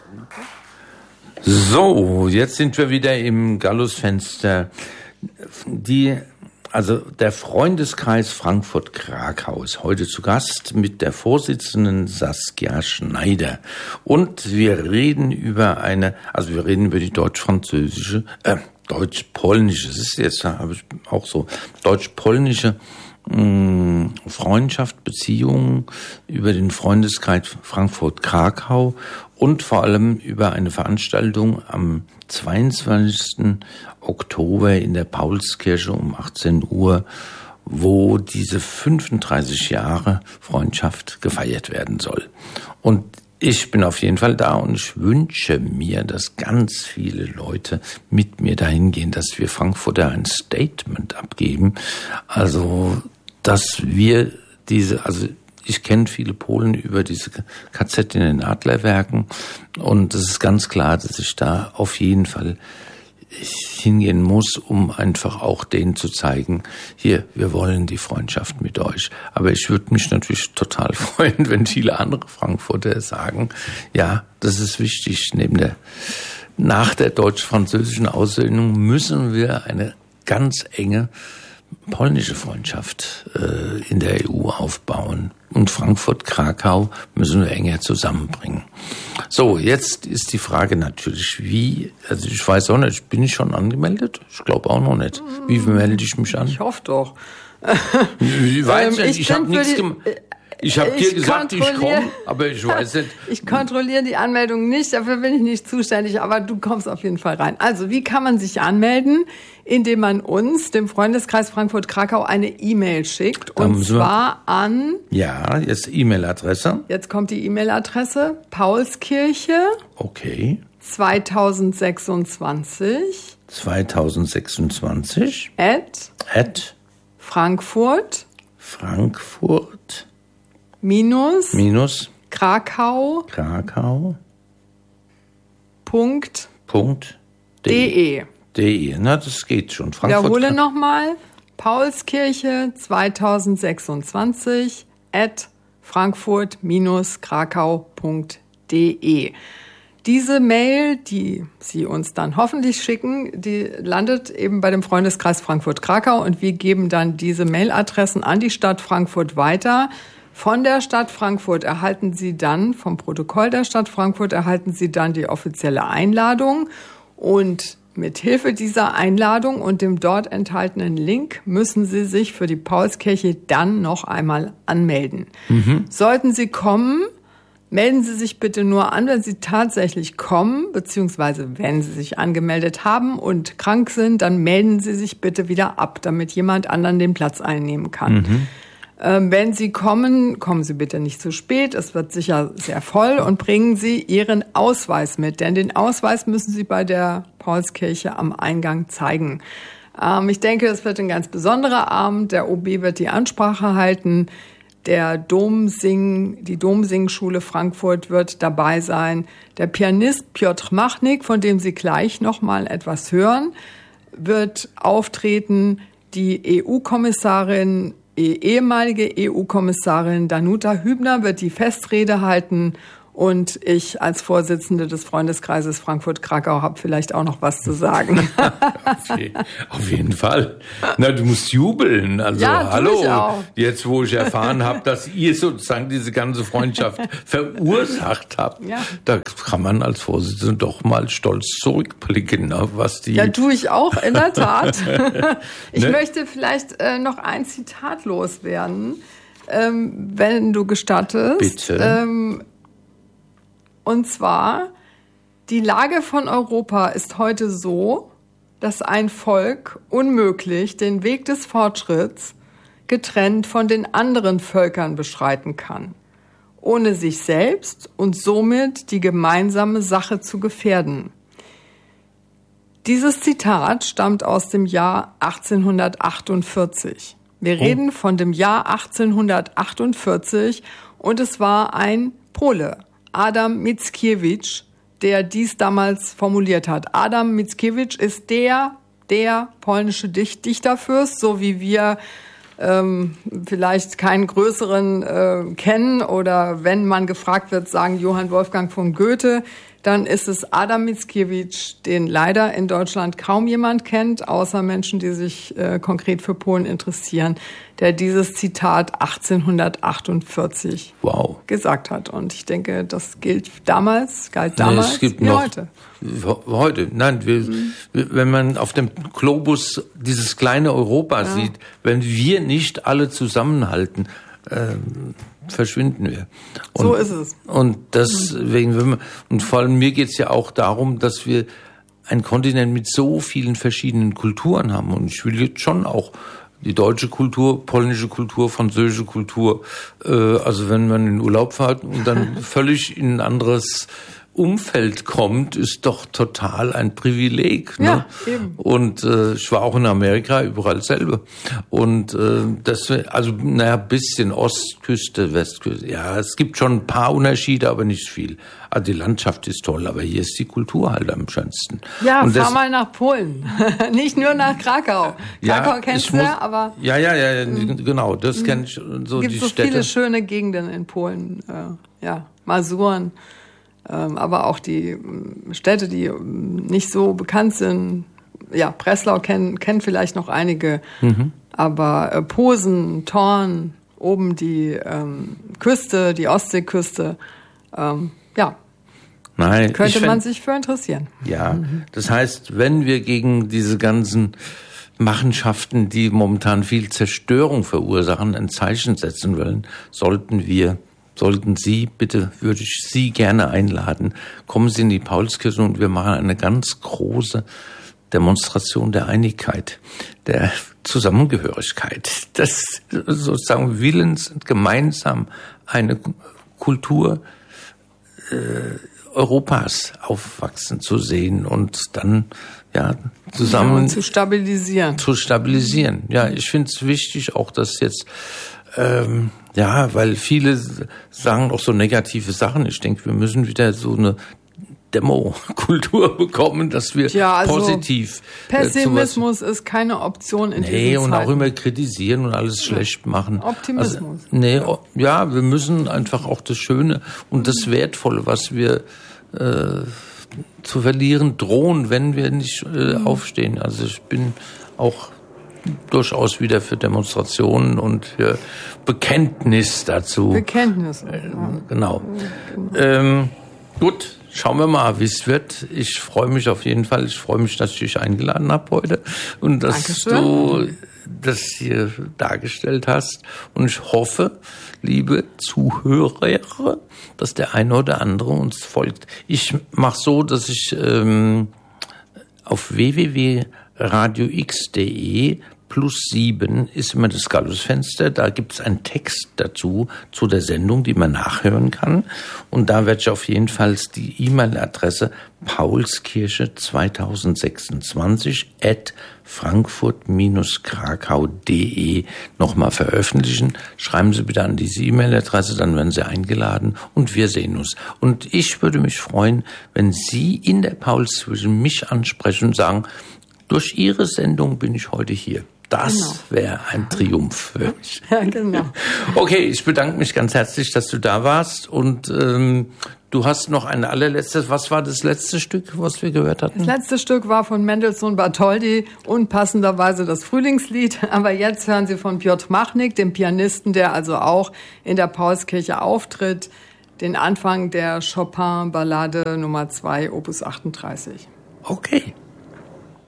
So, jetzt sind wir wieder im Gallusfenster. Der Freundeskreis Frankfurt-Krakau ist heute zu Gast mit der Vorsitzenden Saskia Schneider. Und wir reden über die deutsch-französische, deutsch-polnische, das ist jetzt, habe ich auch so, deutsch-polnische Freundschaft, Beziehungen, über den Freundeskreis Frankfurt-Krakau und vor allem über eine Veranstaltung am 22. Oktober in der Paulskirche um 18 Uhr, wo diese 35 Jahre Freundschaft gefeiert werden soll. Und ich bin auf jeden Fall da und ich wünsche mir, dass ganz viele Leute mit mir dahin gehen, dass wir Frankfurter ein Statement abgeben. Also, dass wir ich kenne viele Polen über diese KZ in den Adlerwerken und es ist ganz klar, dass ich da auf jeden Fall hingehen muss, um einfach auch denen zu zeigen, hier, wir wollen die Freundschaft mit euch. Aber ich würde mich natürlich total freuen, wenn viele andere Frankfurter sagen, ja, das ist wichtig. Nach der deutsch-französischen Aussöhnung müssen wir eine ganz enge polnische Freundschaft in der EU aufbauen. Und Frankfurt-Krakau müssen wir enger zusammenbringen. So, jetzt ist die Frage natürlich, ich weiß auch nicht, bin ich schon angemeldet? Ich glaube auch noch nicht. Wie melde ich mich an? Ich hoffe doch. Ich weiß nicht, ich habe nichts gemacht. Ich habe dir gesagt, ich komme, aber ich weiß nicht. Ich kontrolliere die Anmeldung nicht, dafür bin ich nicht zuständig, aber du kommst auf jeden Fall rein. Also, wie kann man sich anmelden? Indem man uns, dem Freundeskreis Frankfurt-Krakau, eine E-Mail schickt. Und zwar an... Ja, jetzt E-Mail-Adresse. Jetzt kommt die E-Mail-Adresse. Paulskirche. Okay. 2026. at Frankfurt. Minus Krakau. .de. Na, das geht schon. Wiederhole nochmal. Paulskirche 2026 at frankfurt-krakau.de. Diese Mail, die Sie uns dann hoffentlich schicken, die landet eben bei dem Freundeskreis Frankfurt-Krakau und wir geben dann diese Mailadressen an die Stadt Frankfurt weiter. Von der Stadt Frankfurt erhalten Sie dann, vom Protokoll der Stadt Frankfurt erhalten Sie dann die offizielle Einladung und mit Hilfe dieser Einladung und dem dort enthaltenen Link müssen Sie sich für die Paulskirche dann noch einmal anmelden. Sollten Sie kommen, melden Sie sich bitte nur an, wenn Sie tatsächlich kommen, beziehungsweise wenn Sie sich angemeldet haben und krank sind, dann melden Sie sich bitte wieder ab, damit jemand anderen den Platz einnehmen kann. Wenn Sie kommen, kommen Sie bitte nicht zu spät. Es wird sicher sehr voll und bringen Sie Ihren Ausweis mit, denn den Ausweis müssen Sie bei der Paulskirche am Eingang zeigen. Ich denke, es wird ein ganz besonderer Abend. Der OB wird die Ansprache halten. Die Domsingschule Frankfurt wird dabei sein. Der Pianist Piotr Machnik, von dem Sie gleich noch mal etwas hören, wird auftreten. Die ehemalige EU-Kommissarin Danuta Hübner wird die Festrede halten und ich als Vorsitzende des Freundeskreises Frankfurt-Krakau habe vielleicht auch noch was zu sagen. Auf jeden Fall. Na, du musst jubeln. Also ja, hallo, ich auch. Jetzt wo ich erfahren habe, dass ihr sozusagen diese ganze Freundschaft verursacht habt, ja. Da kann man als Vorsitzende doch mal stolz zurückblicken, ne, was die... Ja, tue ich auch, in der Tat. Ich möchte vielleicht noch ein Zitat loswerden, wenn du gestattest. Bitte. Und zwar, die Lage von Europa ist heute so, dass ein Volk unmöglich den Weg des Fortschritts getrennt von den anderen Völkern beschreiten kann, ohne sich selbst und somit die gemeinsame Sache zu gefährden. Dieses Zitat stammt aus dem Jahr 1848. Wir reden von dem Jahr 1848 und es war ein Pole, Adam Mickiewicz, der dies damals formuliert hat. Adam Mickiewicz ist der polnische Dichterfürst, so wie wir vielleicht keinen größeren kennen oder wenn man gefragt wird, sagen Johann Wolfgang von Goethe, dann ist es Adam Mickiewicz, den leider in Deutschland kaum jemand kennt, außer Menschen, die sich konkret für Polen interessieren, der dieses Zitat 1848 gesagt hat. Und ich denke, das galt damals es gibt wie noch, heute. Heute, nein, wenn man auf dem Globus dieses kleine Europa sieht, wenn wir nicht alle zusammenhalten, verschwinden wir. Und, so ist es. Und deswegen, und vor allem mir geht's ja auch darum, dass wir einen Kontinent mit so vielen verschiedenen Kulturen haben. Und ich will jetzt schon auch die deutsche Kultur, polnische Kultur, französische Kultur, also wenn man in Urlaub fährt und dann völlig in ein anderes Umfeld kommt, ist doch total ein Privileg. Ne? Ja, eben. Und ich war auch in Amerika, überall selber. Und bisschen Ostküste, Westküste. Ja, es gibt schon ein paar Unterschiede, aber nicht viel. Also die Landschaft ist toll, aber hier ist die Kultur halt am schönsten. Ja, und fahr mal nach Polen. Nicht nur nach Krakau. Krakau kennst du ja, aber... Ja, genau, das kenne ich. So gibt die so Städte. Viele schöne Gegenden in Polen. Masuren. Aber auch die Städte, die nicht so bekannt sind. Ja, Breslau kennen vielleicht noch einige. Aber Posen, Thorn, oben die Küste, die Ostseeküste, Nein, könnte man sich für interessieren. Ja, das heißt, wenn wir gegen diese ganzen Machenschaften, die momentan viel Zerstörung verursachen, ein Zeichen setzen wollen, sollten Sie, bitte würde ich Sie gerne einladen, kommen Sie in die Paulskirche und wir machen eine ganz große Demonstration der Einigkeit, der Zusammengehörigkeit, des sozusagen Willens, gemeinsam eine Kultur Europas aufwachsen zu sehen und dann zusammen zu stabilisieren. Ja, ich finde es wichtig, auch dass jetzt weil viele sagen auch so negative Sachen. Ich denke, wir müssen wieder so eine Demo-Kultur bekommen, dass wir positiv... Pessimismus ist keine Option in diesen Zeiten. Und auch immer kritisieren und alles schlecht machen. Optimismus. Wir müssen einfach auch das Schöne und das Wertvolle, was wir zu verlieren drohen, wenn wir nicht aufstehen. Also ich bin auch durchaus wieder für Demonstrationen und für Bekenntnis dazu. Bekenntnis. Genau. Gut, schauen wir mal, wie es wird. Ich freue mich auf jeden Fall. Ich freue mich, dass ich dich eingeladen habe heute und dass du das hier dargestellt hast. Und ich hoffe, liebe Zuhörer, dass der eine oder andere uns folgt. Ich mache so, dass ich auf www.radiox.de +7 ist immer das Gallusfenster. Da gibt's einen Text dazu, zu der Sendung, die man nachhören kann. Und da werde ich auf jeden Fall die E-Mail-Adresse paulskirche2026@frankfurt-krakau.de nochmal veröffentlichen. Schreiben Sie bitte an diese E-Mail-Adresse, dann werden Sie eingeladen und wir sehen uns. Und ich würde mich freuen, wenn Sie in der Paulskirche mich ansprechen und sagen, durch Ihre Sendung bin ich heute hier. Das wäre ein Triumph für mich. Ja, genau. Okay, ich bedanke mich ganz herzlich, dass du da warst. Und du hast noch ein allerletztes, was war das letzte Stück, was wir gehört hatten? Das letzte Stück war von Mendelssohn Bartholdy und passenderweise das Frühlingslied. Aber jetzt hören Sie von Piotr Machnik, dem Pianisten, der also auch in der Paulskirche auftritt, den Anfang der Chopin-Ballade Nummer 2, Opus 38. Okay.